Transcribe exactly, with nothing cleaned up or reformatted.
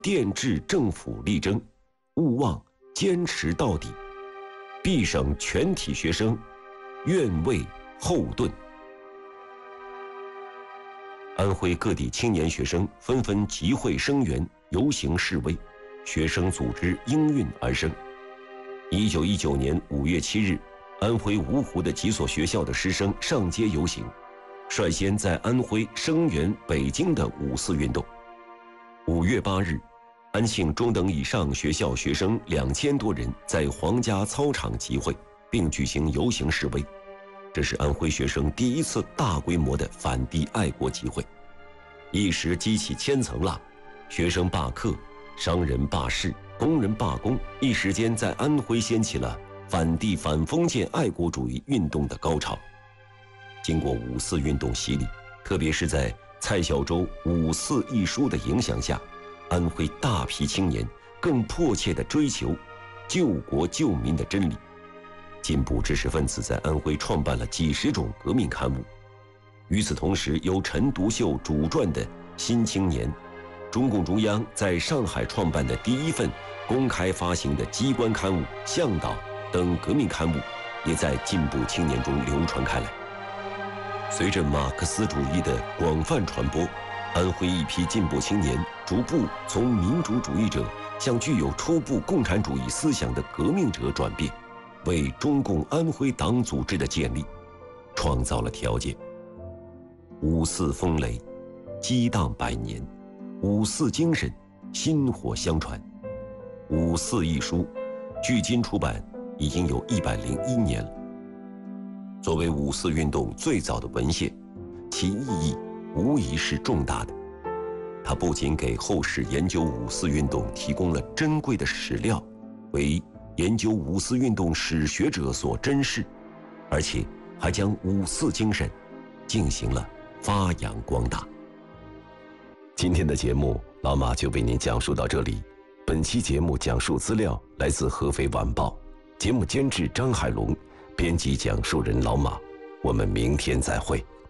电治政府力争，勿忘坚持到底。必省全体学生愿为后盾。安徽各地青年学生纷纷集会声援，游行示威，学生组织应运而生。一九一九年五月七日，安徽芜湖的几所学校的师生上街游行，率先在安徽声援北京的五四运动。五月八日，安庆中等以上学校学生两千多人在皇家操场集会，并举行游行示威。这是安徽学生第一次大规模的反帝爱国集会，一时激起千层浪，学生罢课，商人罢市，工人罢工，一时间在安徽掀起了反帝反封建爱国主义运动的高潮。经过五四运动洗礼，特别是在蔡小舟《五四》一书的影响下，安徽大批青年更迫切地追求救国救民的真理。进步知识分子在安徽创办了几十种革命刊物。与此同时，由陈独秀主撰的《新青年》，中共中央在上海创办的第一份公开发行的机关刊物《向导》等革命刊物，也在进步青年中流传开来。随着马克思主义的广泛传播，安徽一批进步青年逐步从民主主义者向具有初步共产主义思想的革命者转变，为中共安徽党组织的建立创造了条件。五四风雷激荡百年，五四精神薪火相传。五四一书距今出版已经有一百零一年了。作为五四运动最早的文献，其意义无疑是重大的。它不仅给后世研究五四运动提供了珍贵的史料，为研究五四运动史学者所珍视，而且还将五四精神进行了发扬光大。今天的节目，老马就为您讲述到这里。本期节目讲述资料来自合肥晚报，节目监制张海龙，编辑讲述人老马。我们明天再会。